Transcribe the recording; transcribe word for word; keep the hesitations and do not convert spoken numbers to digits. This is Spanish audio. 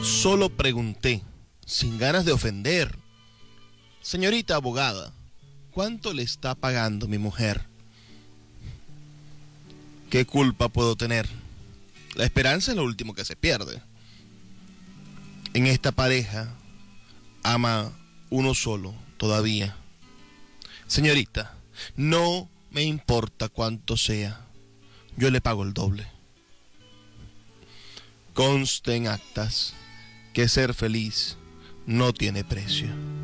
Solo pregunté, sin ganas de ofender: señorita abogada, ¿cuánto le está pagando mi mujer? ¿Qué culpa puedo tener? La esperanza es lo último que se pierde. En esta pareja ama uno solo todavía. Señorita, no me importa cuánto sea, yo le pago el doble. Conste en actas que ser feliz no tiene precio.